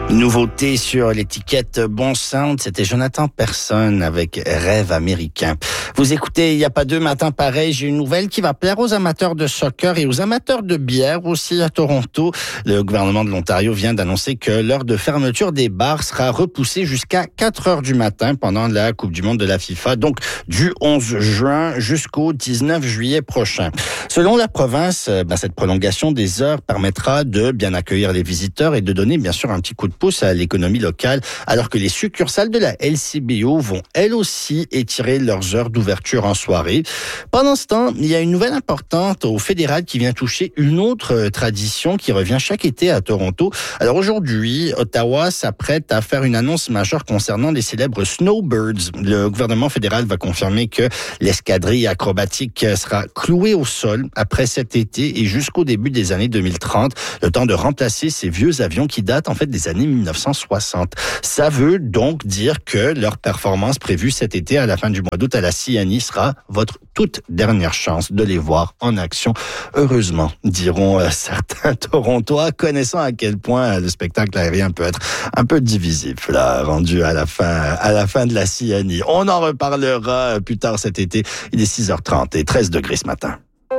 Nouveauté sur l'étiquette Bon Sound, c'était Jonathan Persson avec Rêve américain. Vous écoutez, il n'y a pas deux matins pareils, j'ai une nouvelle qui va plaire aux amateurs de soccer et aux amateurs de bière aussi à Toronto. Le gouvernement de l'Ontario vient d'annoncer que l'heure de fermeture des bars sera repoussée jusqu'à 4 heures du matin pendant la Coupe du monde de la FIFA, donc du 11 juin jusqu'au 19 juillet prochain. Selon la province, cette prolongation des heures permettra de bien accueillir les visiteurs et de donner bien sûr un petit coup de pouce à l'économie locale, alors que les succursales de la LCBO vont elles aussi étirer leurs heures d'ouverture en soirée. Pendant ce temps, il y a une nouvelle importante au fédéral qui vient toucher une autre tradition qui revient chaque été à Toronto. Alors aujourd'hui, Ottawa s'apprête à faire une annonce majeure concernant les célèbres Snowbirds. Le gouvernement fédéral va confirmer que l'escadrille acrobatique sera clouée au sol après cet été et jusqu'au début des années 2030, le temps de remplacer ces vieux avions qui datent en fait des années 1960. Ça veut donc dire que leur performance prévue cet été à la fin du mois d'août à la CNI sera votre toute dernière chance de les voir en action. Heureusement, diront certains Torontois, connaissant à quel point le spectacle aérien peut être un peu divisif, là, rendu à la fin de la CNI. On en reparlera plus tard cet été. Il est 6h30 et 13 degrés ce matin.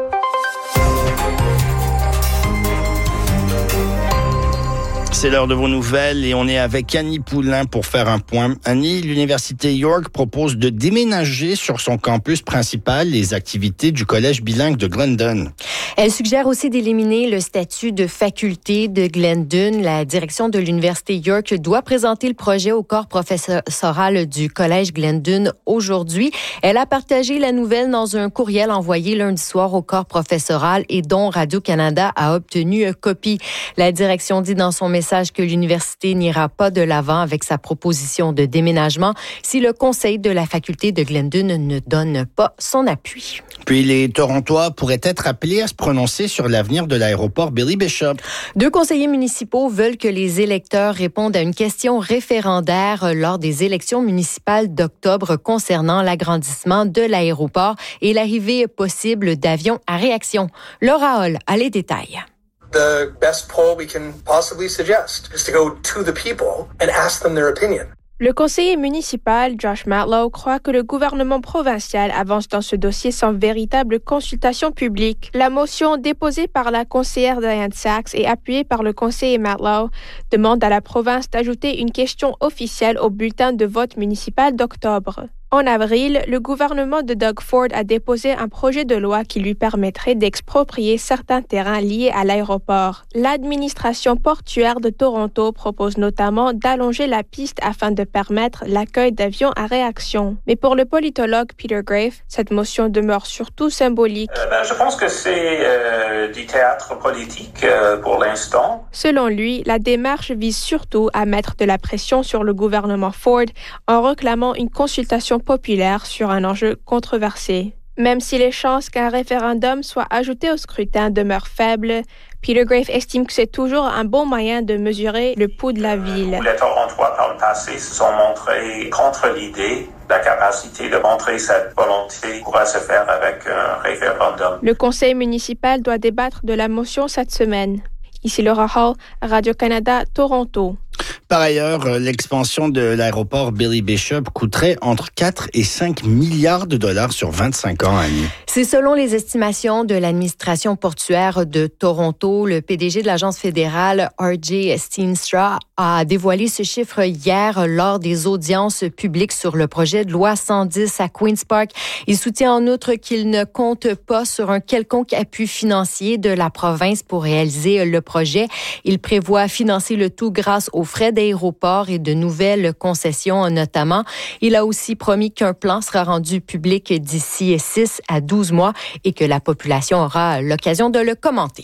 C'est l'heure de vos nouvelles et on est avec Annie Poulain pour faire un point. Annie, l'Université York propose de déménager sur son campus principal les activités du collège bilingue de Glendon. Elle suggère aussi d'éliminer le statut de faculté de Glendon. La direction de l'Université York doit présenter le projet au corps professoral du collège Glendon aujourd'hui. Elle a partagé la nouvelle dans un courriel envoyé lundi soir au corps professoral et dont Radio-Canada a obtenu copie. La direction dit dans son message que l'université n'ira pas de l'avant avec sa proposition de déménagement si le conseil de la faculté de Glendon ne donne pas son appui. Puis les Torontois pourraient être appelés à se prononcer sur l'avenir de l'aéroport Billy Bishop. 2 conseillers municipaux veulent que les électeurs répondent à une question référendaire lors des élections municipales d'octobre concernant l'agrandissement de l'aéroport et l'arrivée possible d'avions à réaction. Laura Hall a les détails. The best poll we can possibly suggest is to go to the people and ask them their opinion. Le conseiller municipal, Josh Matlow, croit que le gouvernement provincial avance dans ce dossier sans véritable consultation publique. La motion déposée par la conseillère Diane Sachs et appuyée par le conseiller Matlow demande à la province d'ajouter une question officielle au bulletin de vote municipal d'octobre. En avril, le gouvernement de Doug Ford a déposé un projet de loi qui lui permettrait d'exproprier certains terrains liés à l'aéroport. L'administration portuaire de Toronto propose notamment d'allonger la piste afin de permettre l'accueil d'avions à réaction. Mais pour le politologue Peter Grafe, cette motion demeure surtout symbolique. Je pense que c'est du théâtre politique pour l'instant. Selon lui, la démarche vise surtout à mettre de la pression sur le gouvernement Ford en réclamant une consultation populaire sur un enjeu controversé. Même si les chances qu'un référendum soit ajouté au scrutin demeurent faibles, Peter Grafe estime que c'est toujours un bon moyen de mesurer le pouls de la ville. Les Torontois par le passé se sont montrés contre l'idée. La capacité de montrer cette volonté pourra se faire avec un référendum. Le conseil municipal doit débattre de la motion cette semaine. Ici Laura Hall, Radio-Canada, Toronto. Par ailleurs, l'expansion de l'aéroport Billy Bishop coûterait entre 4 et 5 milliards de dollars sur 25 ans, Annie. C'est selon les estimations de l'administration portuaire de Toronto. Le PDG de l'agence fédérale, R.J. Steenstra, a dévoilé ce chiffre hier lors des audiences publiques sur le projet de loi 110 à Queen's Park. Il soutient en outre qu'il ne compte pas sur un quelconque appui financier de la province pour réaliser le projet. Il prévoit financer le tout grâce aux frais d'aéroport et de nouvelles concessions notamment. Il a aussi promis qu'un plan sera rendu public d'ici 6 à 12 mois et que la population aura l'occasion de le commenter.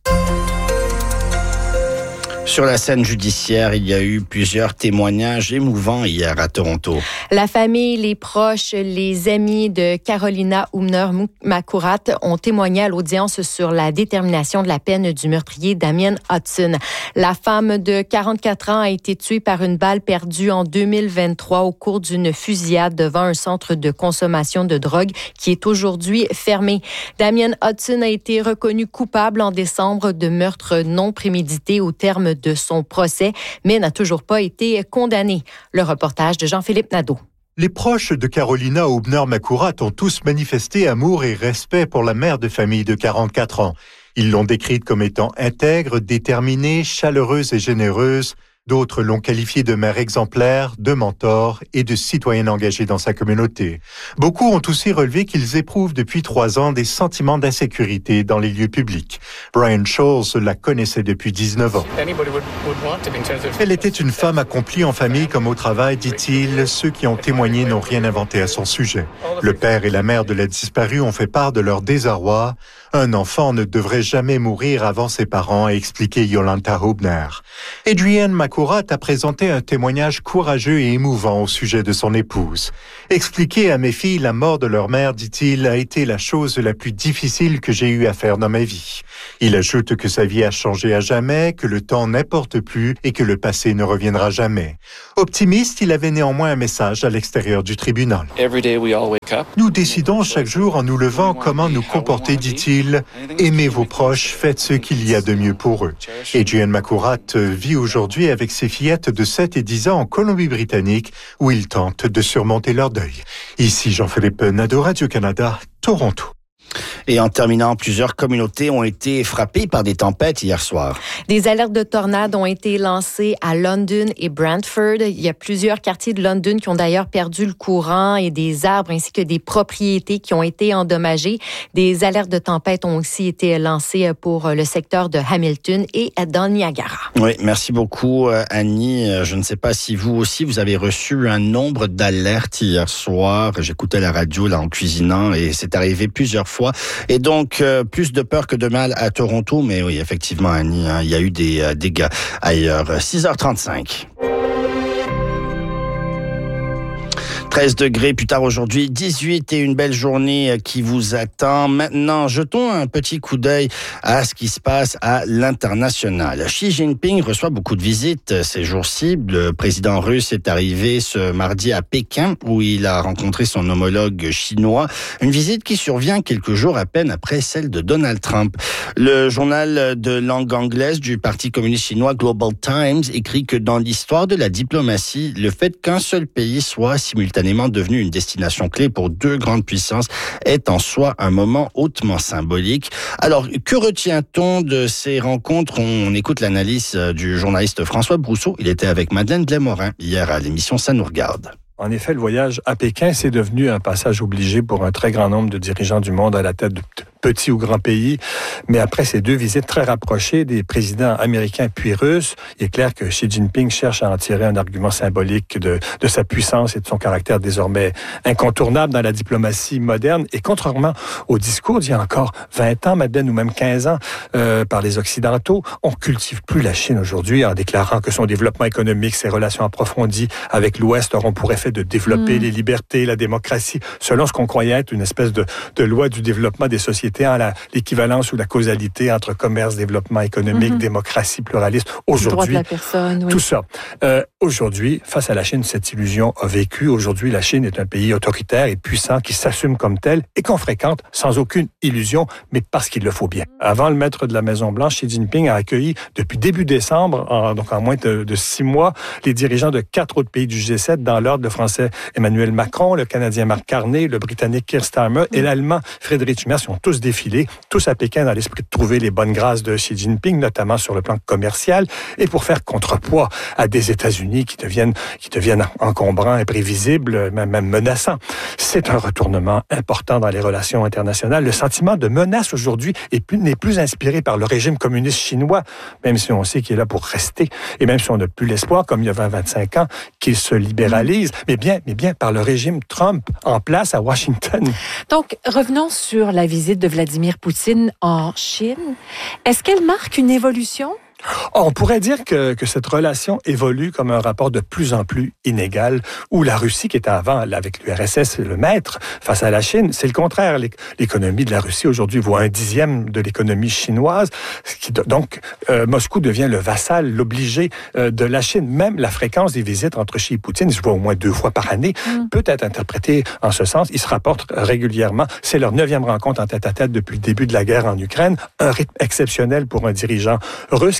Sur la scène judiciaire, il y a eu plusieurs témoignages émouvants hier à Toronto. La famille, les proches, les amis de Carolina Umner-Makurat ont témoigné à l'audience sur la détermination de la peine du meurtrier Damien Hudson. La femme de 44 ans a été tuée par une balle perdue en 2023 au cours d'une fusillade devant un centre de consommation de drogue qui est aujourd'hui fermé. Damien Hudson a été reconnu coupable en décembre de meurtre non prémédité au terme de son procès, mais n'a toujours pas été condamné. Le reportage de Jean-Philippe Nadeau. Les proches de Carolina Hubner-Makurat ont tous manifesté amour et respect pour la mère de famille de 44 ans. Ils l'ont décrite comme étant intègre, déterminée, chaleureuse et généreuse. D'autres l'ont qualifiée de mère exemplaire, de mentor et de citoyenne engagée dans sa communauté. Beaucoup ont aussi relevé qu'ils éprouvent depuis 3 ans des sentiments d'insécurité dans les lieux publics. Brian Scholes la connaissait depuis 19 ans. Elle était une femme accomplie en famille comme au travail, dit-il. Ceux qui ont témoigné n'ont rien inventé à son sujet. Le père et la mère de la disparue ont fait part de leur désarroi. Un enfant ne devrait jamais mourir avant ses parents, a expliqué Yolanta Hubner. Adrienne Makurat a présenté un témoignage courageux et émouvant au sujet de son épouse. Expliquer à mes filles la mort de leur mère, dit-il, a été la chose la plus difficile que j'ai eu à faire dans ma vie. Il ajoute que sa vie a changé à jamais, que le temps n'importe plus et que le passé ne reviendra jamais. Optimiste, il avait néanmoins un message à l'extérieur du tribunal. Nous décidons chaque jour en nous levant comment nous comporter, dit-il. Aimez vos proches, faites ce qu'il y a de mieux pour eux. Adrienne Makurat vit aujourd'hui avec ses fillettes de 7 et 10 ans en Colombie-Britannique, où ils tentent de surmonter leur deuil. Ici Jean-Philippe Nadeau, Radio-Canada, Toronto. Et en terminant, plusieurs communautés ont été frappées par des tempêtes hier soir. Des alertes de tornades ont été lancées à London et Brantford. Il y a plusieurs quartiers de London qui ont d'ailleurs perdu le courant et des arbres ainsi que des propriétés qui ont été endommagées. Des alertes de tempête ont aussi été lancées pour le secteur de Hamilton et dans Niagara. Oui, merci beaucoup Annie. Je ne sais pas si vous aussi, vous avez reçu un nombre d'alertes hier soir. J'écoutais la radio là en cuisinant et c'est arrivé plusieurs fois. Et donc, plus de peur que de mal à Toronto. Mais oui, effectivement, Annie, il y a eu des dégâts ailleurs. 6h35. 13 degrés plus tard aujourd'hui, 18 et une belle journée qui vous attend. Maintenant, jetons un petit coup d'œil à ce qui se passe à l'international. Xi Jinping reçoit beaucoup de visites ces jours-ci. Le président russe est arrivé ce mardi à Pékin où il a rencontré son homologue chinois. Une visite qui survient quelques jours à peine après celle de Donald Trump. Le journal de langue anglaise du Parti communiste chinois Global Times écrit que dans l'histoire de la diplomatie, le fait qu'un seul pays soit simultanément devenu une destination clé pour 2 grandes puissances est en soi un moment hautement symbolique. Alors, que retient-on de ces rencontres? On écoute l'analyse du journaliste François Brousseau. Il était avec Madeleine Blais-Morin hier à l'émission Ça nous regarde. En effet, le voyage à Pékin, c'est devenu un passage obligé pour un très grand nombre de dirigeants du monde à la tête de petits ou grands pays. Mais après ces 2 visites très rapprochées des présidents américains puis russes, il est clair que Xi Jinping cherche à en tirer un argument symbolique de sa puissance et de son caractère désormais incontournable dans la diplomatie moderne. Et contrairement au discours d'il y a encore 20 ans, Madeleine, ou même 15 ans, par les Occidentaux, on cultive plus la Chine aujourd'hui en déclarant que son développement économique, ses relations approfondies avec l'Ouest auront pour effet de développer les libertés, la démocratie, selon ce qu'on croyait être une espèce de loi du développement des sociétés, l'équivalence ou la causalité entre commerce, développement économique, démocratie, pluralisme. Aujourd'hui, droit de la personne, oui. Tout ça. Aujourd'hui, face à la Chine, cette illusion a vécu. Aujourd'hui, la Chine est un pays autoritaire et puissant qui s'assume comme tel et qu'on fréquente sans aucune illusion, mais parce qu'il le faut bien. Avant, le maître de la Maison-Blanche, Xi Jinping, a accueilli depuis début décembre, donc en moins de 6 mois, les dirigeants de 4 autres pays du G7 dans l'ordre, le Français Emmanuel Macron, le Canadien Mark Carney, le Britannique Keir Starmer et l'Allemand Friedrich Merz. Ils ont tous défilé, tous à Pékin dans l'esprit de trouver les bonnes grâces de Xi Jinping, notamment sur le plan commercial, et pour faire contrepoids à des États-Unis qui deviennent encombrants, imprévisibles, même menaçants. C'est un retournement important dans les relations internationales. Le sentiment de menace aujourd'hui n'est plus inspiré par le régime communiste chinois, même si on sait qu'il est là pour rester, et même si on n'a plus l'espoir, comme il y a 20-25 ans, qu'il se libéralise, mais bien par le régime Trump en place à Washington. Donc, revenons sur la visite de Vladimir Poutine en Chine. Est-ce qu'elle marque une évolution? On pourrait dire que cette relation évolue comme un rapport de plus en plus inégal, où la Russie, qui était avant avec l'URSS le maître face à la Chine, c'est le contraire. L'économie de la Russie aujourd'hui vaut 1/10 de l'économie chinoise. Donc, Moscou devient le vassal, l'obligé de la Chine. Même la fréquence des visites entre Xi et Poutine, ils se voient au moins 2 fois par année, peut être interprétée en ce sens. Ils se rapportent régulièrement. C'est leur 9e rencontre en tête-à-tête depuis le début de la guerre en Ukraine. Un rythme exceptionnel pour un dirigeant russe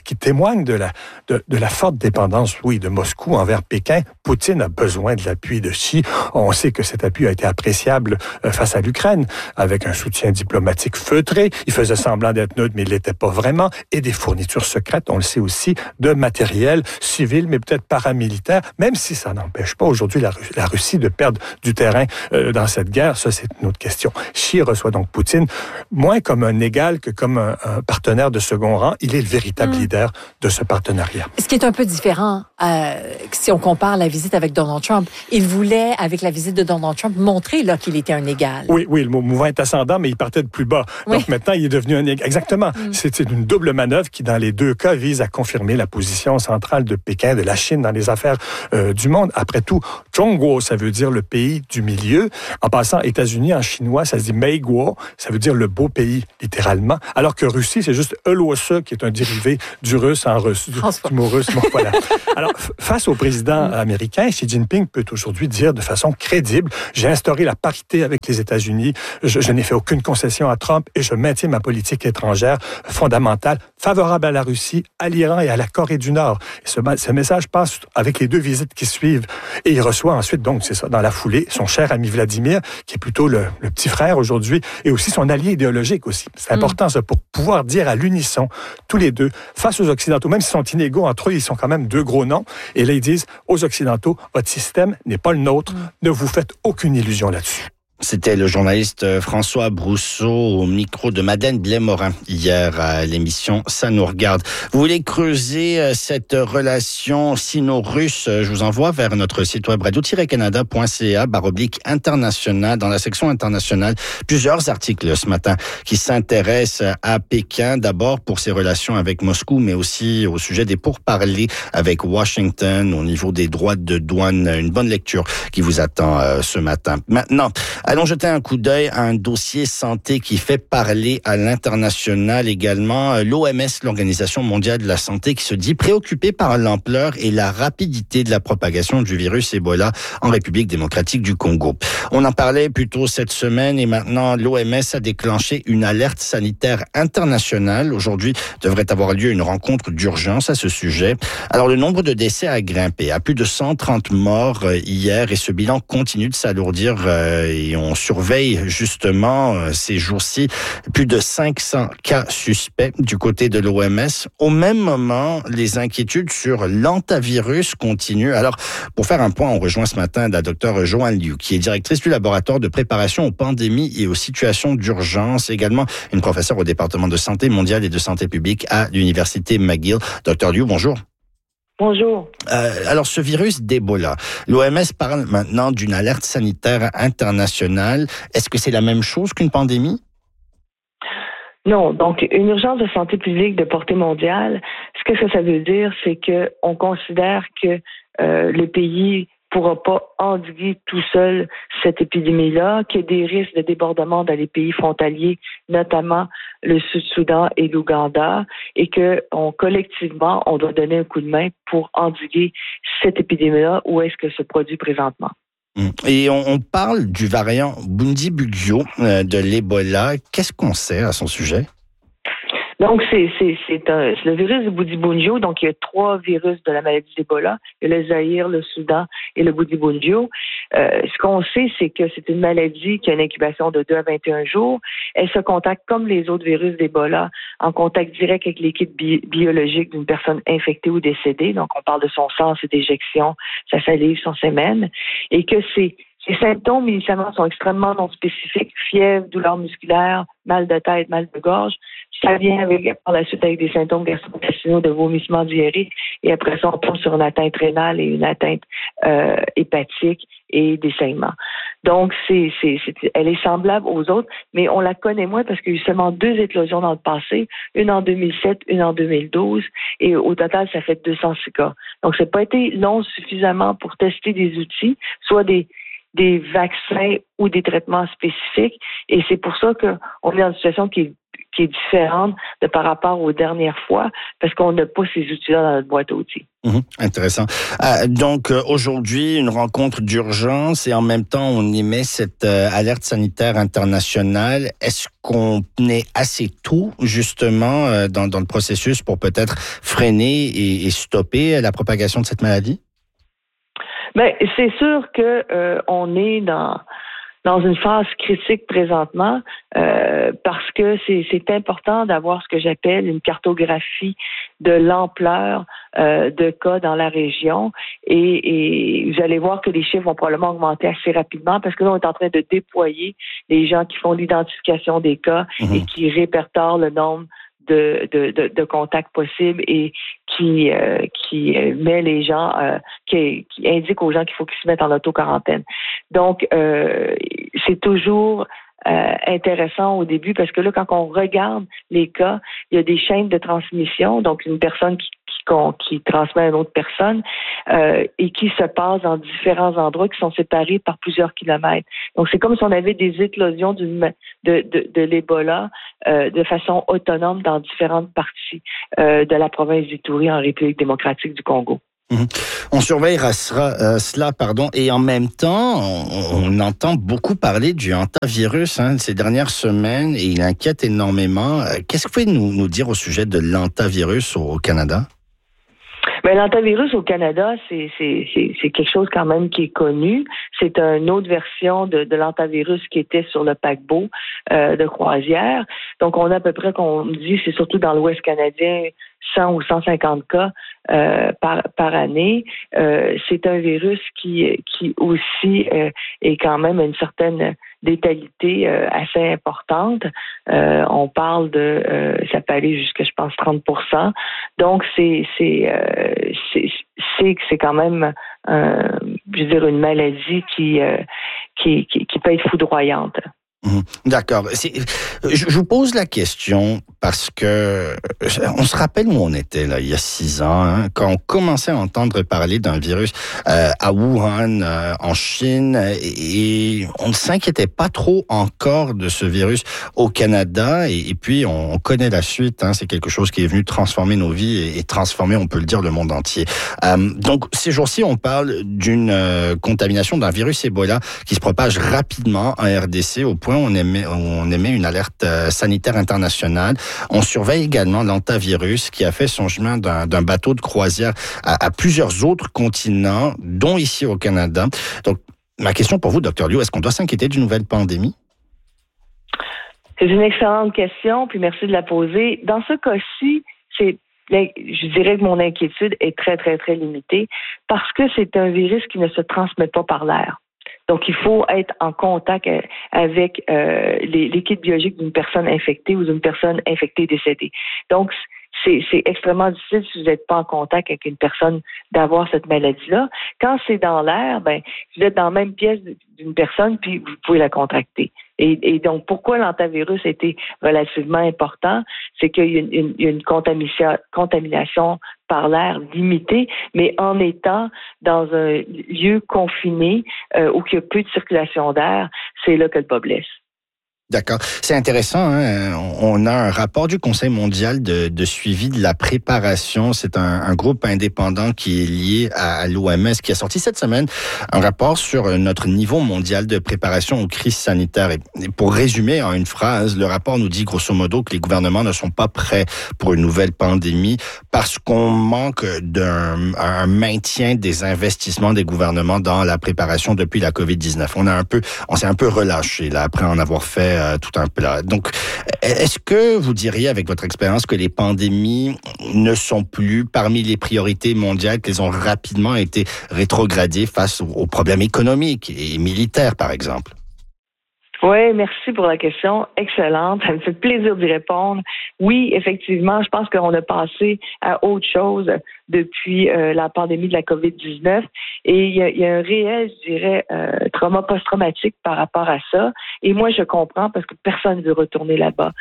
qui témoigne de la forte dépendance, oui, de Moscou envers Pékin. Poutine a besoin de l'appui de Xi. On sait que cet appui a été appréciable face à l'Ukraine, avec un soutien diplomatique feutré. Il faisait semblant d'être neutre, mais il l'était pas vraiment. Et des fournitures secrètes, on le sait aussi, de matériel civil, mais peut-être paramilitaire, même si ça n'empêche pas aujourd'hui la Russie de perdre du terrain dans cette guerre. Ça, c'est une autre question. Xi reçoit donc Poutine moins comme un égal que comme un partenaire de second rang. Il est le véritable leader de ce partenariat. Ce qui est un peu différent, si on compare la visite avec Donald Trump, il voulait, avec la visite de Donald Trump, montrer là qu'il était un égal. Oui, le mouvement est ascendant, mais il partait de plus bas. Oui. Donc maintenant, il est devenu un égal. Exactement. C'est une double manœuvre qui, dans les deux cas, vise à confirmer la position centrale de Pékin, de la Chine dans les affaires du monde. Après tout, Zhongguo, ça veut dire le pays du milieu. En passant, États-Unis, en chinois, ça se dit Meiguo, ça veut dire le beau pays, littéralement. Alors que Russie, c'est juste Eloise, qui est un dérivé du russe en russe, du mot russe. Bon, voilà. Alors, face au président américain, Xi Jinping peut aujourd'hui dire de façon crédible, j'ai instauré la parité avec les États-Unis, je n'ai fait aucune concession à Trump et je maintiens ma politique étrangère fondamentale, favorable à la Russie, à l'Iran et à la Corée du Nord. Et ce message passe avec les deux visites qui suivent. Et il reçoit ensuite, donc, c'est ça, dans la foulée, son cher ami Vladimir, qui est plutôt le petit frère aujourd'hui, et aussi son allié idéologique aussi. C'est important, ça, pour pouvoir dire à l'unisson, tous les deux, face aux Occidentaux, même s'ils sont inégaux entre eux, ils sont quand même deux gros noms. Et là, ils disent aux Occidentaux, votre système n'est pas le nôtre, ne vous faites aucune illusion là-dessus. C'était le journaliste François Brousseau au micro de Madeleine Blais-Morin hier à l'émission Ça nous regarde. Vous voulez creuser cette relation sino-russe? Je vous envoie vers notre site web radio-canada.ca/international. Dans la section internationale, plusieurs articles ce matin qui s'intéressent à Pékin. D'abord pour ses relations avec Moscou, mais aussi au sujet des pourparlers avec Washington au niveau des droits de douane. Une bonne lecture qui vous attend ce matin. Maintenant, allons jeter un coup d'œil à un dossier santé qui fait parler à l'international également. L'OMS, l'Organisation mondiale de la santé, qui se dit préoccupée par l'ampleur et la rapidité de la propagation du virus Ebola en République démocratique du Congo. On en parlait plus tôt cette semaine et maintenant l'OMS a déclenché une alerte sanitaire internationale. Aujourd'hui devrait avoir lieu une rencontre d'urgence à ce sujet. Alors le nombre de décès a grimpé à plus de 130 morts hier et ce bilan continue de s'alourdir et on surveille justement ces jours-ci plus de 500 cas suspects du côté de l'OMS. Au même moment, les inquiétudes sur l'hantavirus continuent. Alors, pour faire un point, on rejoint ce matin la docteure Joanne Liu, qui est directrice du laboratoire de préparation aux pandémies et aux situations d'urgence, également une professeure au département de santé mondiale et de santé publique à l'université McGill. Docteur Liu, bonjour. Bonjour. Alors, ce virus d'Ebola, l'OMS parle maintenant d'une alerte sanitaire internationale. Est-ce que c'est la même chose qu'une pandémie? Non. Donc, une urgence de santé publique de portée mondiale, ce que ça veut dire, c'est que on considère que le pays pourra pas endiguer tout seul cette épidémie-là, qu'il y a des risques de débordement dans les pays frontaliers, notamment le Sud-Soudan et l'Ouganda, et que collectivement, on doit donner un coup de main pour endiguer cette épidémie-là où est-ce que se produit présentement. Et on parle du variant Bundibugyo de l'Ebola. Qu'est-ce qu'on sait à son sujet? Donc, c'est le virus du Bundibugyo. Donc, il y a 3 virus de la maladie d'Ebola. Il y a le Zaïre, le Soudan et le Bundibugyo. Ce qu'on sait, c'est que c'est une maladie qui a une incubation de 2 à 21 jours. Elle se contacte comme les autres virus d'Ebola, en contact direct avec l'équipe biologique d'une personne infectée ou décédée. Donc, on parle de son sang, ses déjections, sa salive, son sémen. Et que ces symptômes, initialement, sont extrêmement non spécifiques. Fièvre, douleur musculaire, mal de tête, mal de gorge. Ça vient par la suite avec des symptômes gastro-intestinaux de vomissement diarrhéique. Et après ça, on tombe sur une atteinte rénale et une atteinte hépatique et des saignements. Donc, elle est semblable aux autres, mais on la connaît moins parce qu'il y a eu seulement 2 éclosions dans le passé, une en 2007, une en 2012, et au total, ça fait 206 cas. Donc, ça n'a pas été long suffisamment pour tester des outils, soit des vaccins ou des traitements spécifiques, et c'est pour ça qu'on est dans une situation qui qui est différente par rapport aux dernières fois, parce qu'on n'a pas ces outils-là dans notre boîte à outils. Intéressant. Donc, aujourd'hui, une rencontre d'urgence et en même temps, on émet cette alerte sanitaire internationale. Est-ce qu'on est assez tôt, justement, dans le processus pour peut-être freiner et stopper la propagation de cette maladie? Bien, c'est sûr que on est dans une phase critique présentement parce que c'est important d'avoir ce que j'appelle une cartographie de l'ampleur de cas dans la région et vous allez voir que les chiffres vont probablement augmenter assez rapidement parce que là, on est en train de déployer les gens qui font l'identification des cas et qui répertorent le nombre de contacts possibles et qui met les gens, qui indique aux gens qu'il faut qu'ils se mettent en auto-quarantaine. Donc, c'est toujours intéressant au début parce que là, quand on regarde les cas, il y a des chaînes de transmission, donc une personne qui transmet à une autre personne et qui se passe dans différents endroits qui sont séparés par plusieurs kilomètres. Donc, c'est comme si on avait des éclosions de l'Ebola de façon autonome dans différentes parties de la province d'Ituri en République démocratique du Congo. On surveillera cela, et en même temps, on entend beaucoup parler du hantavirus ces dernières semaines et il inquiète énormément. Qu'est-ce que vous pouvez nous dire au sujet de l'hantavirus au Canada? Ben, l'hantavirus au Canada, c'est quelque chose quand même qui est connu. C'est une autre version de l'hantavirus qui était sur le paquebot de croisière. Donc, on a à peu près, qu'on dit, c'est surtout dans l'Ouest canadien, 100 ou 150 cas par année. C'est un virus qui aussi est quand même une certaine létalité assez importante. On parle ça peut aller jusqu'à, je pense, 30%. Donc, c'est quand même, je veux dire, une maladie qui peut être foudroyante. D'accord. Je vous pose la question parce que on se rappelle où on était là il y a 6 ans quand on commençait à entendre parler d'un virus à Wuhan en Chine et on ne s'inquiétait pas trop encore de ce virus au Canada et puis on connaît la suite. C'est quelque chose qui est venu transformer nos vies et transformer, on peut le dire, le monde entier. Donc ces jours-ci, on parle d'une contamination d'un virus Ebola qui se propage rapidement en RDC au point où on émet une alerte sanitaire internationale. On surveille également l'hantavirus qui a fait son chemin d'un bateau de croisière à plusieurs autres continents, dont ici au Canada. Donc, ma question pour vous, Dr. Liu, est-ce qu'on doit s'inquiéter d'une nouvelle pandémie? C'est une excellente question, puis merci de la poser. Dans ce cas-ci, je dirais que mon inquiétude est très, très, très limitée parce que c'est un virus qui ne se transmet pas par l'air. Donc, il faut être en contact avec les kits biologiques d'une personne infectée ou d'une personne infectée décédée. Donc, c'est extrêmement difficile si vous n'êtes pas en contact avec une personne d'avoir cette maladie-là. Quand c'est dans l'air, vous êtes dans la même pièce d'une personne puis vous pouvez la contracter. Et donc, pourquoi l'hantavirus a été relativement important? C'est qu'il y a une contamination par l'air limitée, mais en étant dans un lieu confiné où il y a peu de circulation d'air, c'est là que le bas blesse. D'accord. C'est intéressant. On a un rapport du Conseil mondial de suivi de la préparation. C'est un groupe indépendant qui est lié à l'OMS qui a sorti cette semaine un rapport sur notre niveau mondial de préparation aux crises sanitaires. Et pour résumer en une phrase, le rapport nous dit grosso modo que les gouvernements ne sont pas prêts pour une nouvelle pandémie parce qu'on manque d'un maintien des investissements des gouvernements dans la préparation depuis la COVID-19. On s'est un peu relâché là après en avoir fait tout un plat. Donc, est-ce que vous diriez, avec votre expérience, que les pandémies ne sont plus parmi les priorités mondiales, qu'elles ont rapidement été rétrogradées face aux problèmes économiques et militaires, par exemple? Oui, merci pour la question. Excellente. Ça me fait plaisir d'y répondre. Oui, effectivement, je pense qu'on a passé à autre chose depuis la pandémie de la COVID-19. Et il y a un réel, je dirais, trauma post-traumatique par rapport à ça. Et moi, je comprends parce que personne ne veut retourner là-bas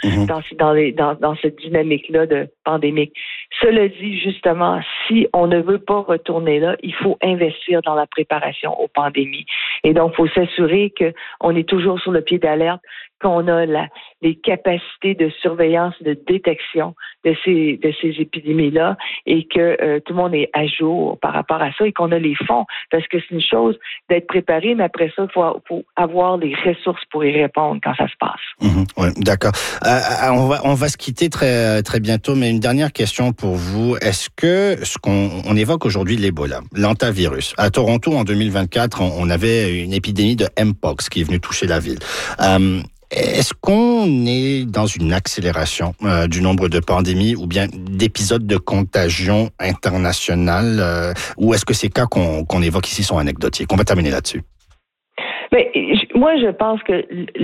dans cette dynamique-là de pandémique. Cela dit, justement, si on ne veut pas retourner là, il faut investir dans la préparation aux pandémies. Et donc, il faut s'assurer qu'on est toujours sur le pied d'alerte qu'on a les capacités de surveillance, de détection de ces épidémies-là et que tout le monde est à jour par rapport à ça et qu'on a les fonds. Parce que c'est une chose d'être préparé, mais après ça, il faut avoir les ressources pour y répondre quand ça se passe. Oui, d'accord. On va se quitter très, très bientôt, mais une dernière question pour vous. Est-ce que ce qu'on évoque aujourd'hui l'Ebola, l'hantavirus, à Toronto en 2024, on avait une épidémie de Mpox qui est venue toucher la ville. Est-ce qu'on est dans une accélération du nombre de pandémies ou bien d'épisodes de contagion internationale ou est-ce que ces cas qu'on évoque ici sont anecdotiques? On va terminer là-dessus. Mais moi, je pense que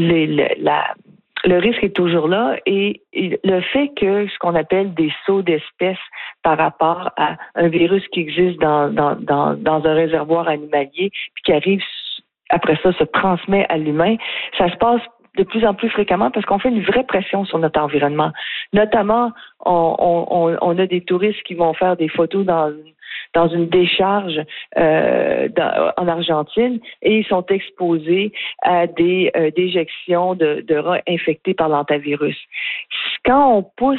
le risque est toujours là et le fait que ce qu'on appelle des sauts d'espèces par rapport à un virus qui existe dans un réservoir animalier puis qui arrive après ça se transmet à l'humain, ça se passe de plus en plus fréquemment parce qu'on fait une vraie pression sur notre environnement. Notamment, on a des touristes qui vont faire des photos dans une décharge en Argentine et ils sont exposés à des déjections de rats infectés par l'hantavirus. Quand on pousse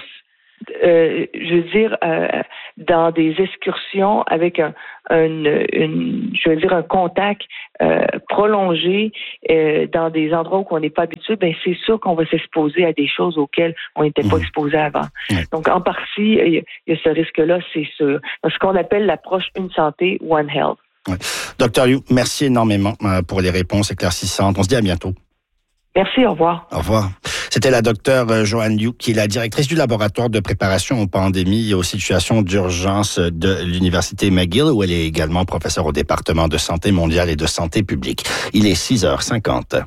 dans des excursions avec un contact prolongé dans des endroits où on n'est pas habitué, ben c'est sûr qu'on va s'exposer à des choses auxquelles on n'était pas exposé avant. Donc, en partie, il y a ce risque-là, c'est sûr. Ce qu'on appelle l'approche Une Santé, One Health. Oui. Dr. Liu, merci énormément pour les réponses éclaircissantes. On se dit à bientôt. Merci, au revoir. Au revoir. C'était la docteure Joanne Liu, qui est la directrice du laboratoire de préparation aux pandémies et aux situations d'urgence de l'Université McGill, où elle est également professeure au département de santé mondiale et de santé publique. Il est 6h50.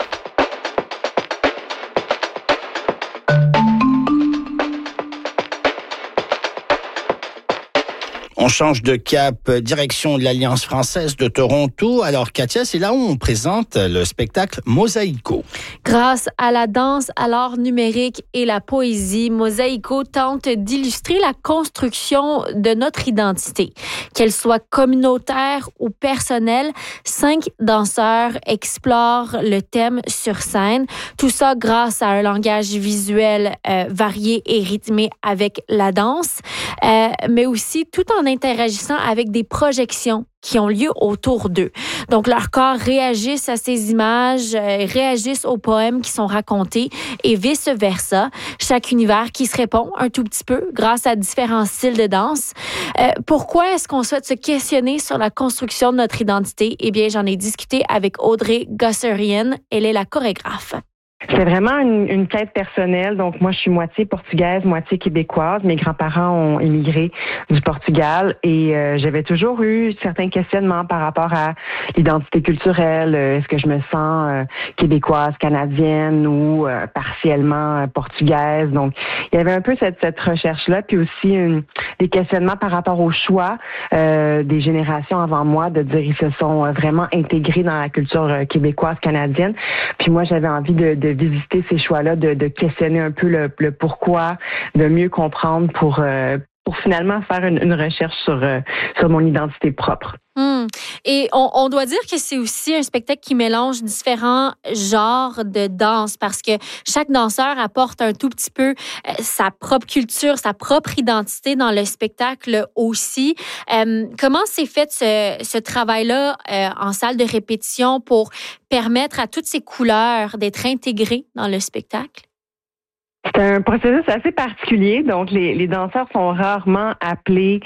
On change de cap, direction de l'Alliance française de Toronto. Alors, Katia, c'est là où on présente le spectacle Mosaïco. Grâce à la danse, à l'art numérique et la poésie, Mosaïco tente d'illustrer la construction de notre identité. Qu'elle soit communautaire ou personnelle, 5 danseurs explorent le thème sur scène. Tout ça grâce à un langage visuel varié et rythmé avec la danse, mais aussi tout en interagissant avec des projections qui ont lieu autour d'eux. Donc, leur corps réagissent à ces images, réagissent aux poèmes qui sont racontés et vice-versa. Chaque univers qui se répond un tout petit peu grâce à différents styles de danse. Pourquoi est-ce qu'on souhaite se questionner sur la construction de notre identité? Eh bien, j'en ai discuté avec Audrey Gosserian. Elle est la chorégraphe. C'est vraiment une quête personnelle. Donc, moi, je suis moitié portugaise, moitié québécoise. Mes grands-parents ont émigré du Portugal et j'avais toujours eu certains questionnements par rapport à l'identité culturelle. Est-ce que je me sens québécoise, canadienne ou partiellement portugaise? Donc, il y avait un peu cette recherche-là, puis aussi des questionnements par rapport au choix des générations avant moi de dire ils se sont vraiment intégrés dans la culture québécoise, canadienne. Puis moi, j'avais envie de visiter ces choix-là, de questionner un peu le pourquoi, de mieux comprendre pour finalement faire une recherche sur mon identité propre. Et on doit dire que c'est aussi un spectacle qui mélange différents genres de danse parce que chaque danseur apporte un tout petit peu sa propre culture, sa propre identité dans le spectacle aussi. Comment s'est fait ce travail-là en salle de répétition pour permettre à toutes ces couleurs d'être intégrées dans le spectacle? C'est un processus assez particulier. Donc, les danseurs sont rarement appelés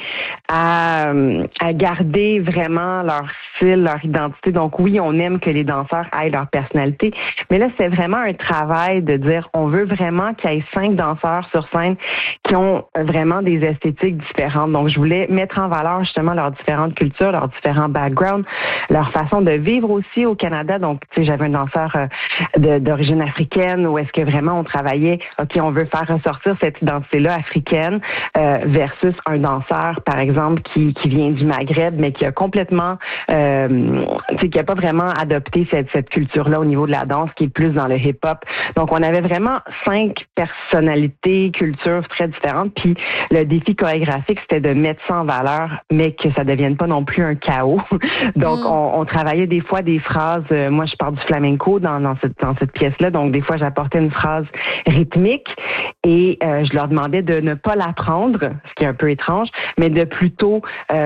à garder vraiment leur style, leur identité. Donc, oui, on aime que les danseurs aient leur personnalité. Mais là, c'est vraiment un travail de dire, on veut vraiment qu'il y ait 5 danseurs sur scène qui ont vraiment des esthétiques différentes. Donc, je voulais mettre en valeur justement leurs différentes cultures, leurs différents backgrounds, leur façon de vivre aussi au Canada. Donc, tu sais, j'avais un danseur d'origine africaine où est-ce que vraiment on travaillait on veut faire ressortir cette identité-là africaine versus un danseur, par exemple, qui vient du Maghreb, mais qui a complètement qui n'a pas vraiment adopté cette culture-là au niveau de la danse, qui est plus dans le hip-hop. Donc, on avait vraiment 5 personnalités, cultures très différentes. Puis, le défi chorégraphique, c'était de mettre ça en valeur, mais que ça devienne pas non plus un chaos. Donc, on travaillait des fois des phrases. Moi, je parle du flamenco dans cette pièce-là. Donc, des fois, j'apportais une phrase rythmique et je leur demandais de ne pas l'apprendre, ce qui est un peu étrange, mais de plutôt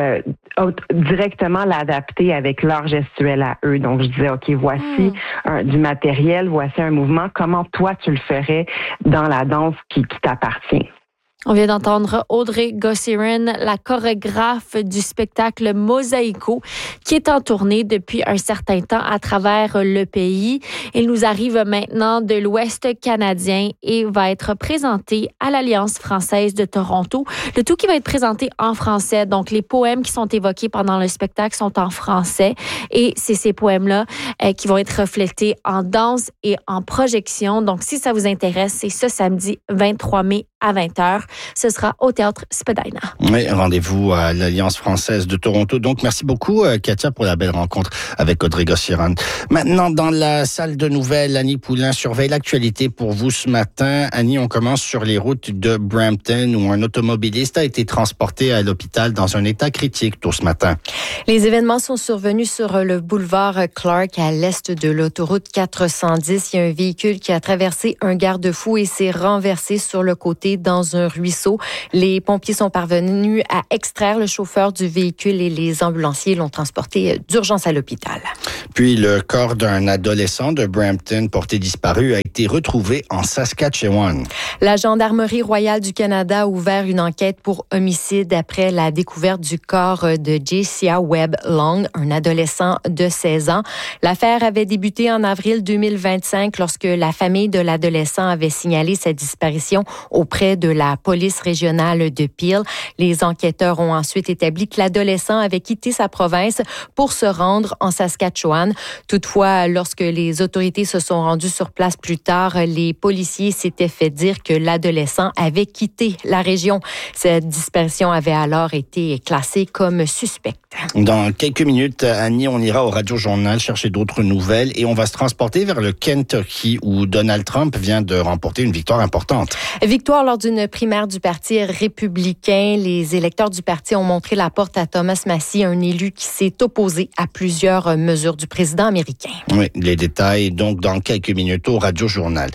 directement l'adapter avec leur gestuelle à eux. Donc, je disais, OK, voici du matériel, voici un mouvement. Comment toi, tu le ferais dans la danse qui t'appartient? On vient d'entendre Audrey Gossiran, la chorégraphe du spectacle Mosaïco, qui est en tournée depuis un certain temps à travers le pays. Il nous arrive maintenant de l'Ouest canadien et va être présenté à l'Alliance française de Toronto. Le tout qui va être présenté en français. Donc, les poèmes qui sont évoqués pendant le spectacle sont en français et c'est ces poèmes-là qui vont être reflétés en danse et en projection. Donc, si ça vous intéresse, c'est ce samedi 23 mai à 20h. Ce sera au Théâtre Spadina. Oui, rendez-vous à l'Alliance française de Toronto. Donc, merci beaucoup, Katia, pour la belle rencontre avec Audrey Gossiran. Maintenant, dans la salle de nouvelles, Annie Poulain surveille l'actualité pour vous ce matin. Annie, on commence sur les routes de Brampton où un automobiliste a été transporté à l'hôpital dans un état critique tôt ce matin. Les événements sont survenus sur le boulevard Clark à l'est de l'autoroute 410. Il y a un véhicule qui a traversé un garde-fou et s'est renversé sur le côté dans un ruisseau. Les pompiers sont parvenus à extraire le chauffeur du véhicule et les ambulanciers l'ont transporté d'urgence à l'hôpital. Puis le corps d'un adolescent de Brampton porté disparu a été retrouvé en Saskatchewan. La Gendarmerie royale du Canada a ouvert une enquête pour homicide après la découverte du corps de Jaycia Webb Long, un adolescent de 16 ans. L'affaire avait débuté en avril 2025 lorsque la famille de l'adolescent avait signalé sa disparition auprès de la police régionale de Peel. Les enquêteurs ont ensuite établi que l'adolescent avait quitté sa province pour se rendre en Saskatchewan. Toutefois, lorsque les autorités se sont rendues sur place plus tard, les policiers s'étaient fait dire que l'adolescent avait quitté la région. Cette disparition avait alors été classée comme suspecte. Dans quelques minutes, Annie, on ira au Radio Journal chercher d'autres nouvelles et on va se transporter vers le Kentucky où Donald Trump vient de remporter une victoire importante. Victoire lors d'une primaire du Parti républicain. Les électeurs du parti ont montré la porte à Thomas Massie, un élu qui s'est opposé à plusieurs mesures du président américain. Oui, les détails donc dans quelques minutes au Radio Journal.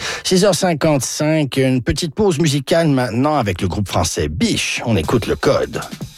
6h55, une petite pause musicale maintenant avec le groupe français Biche. On écoute le code.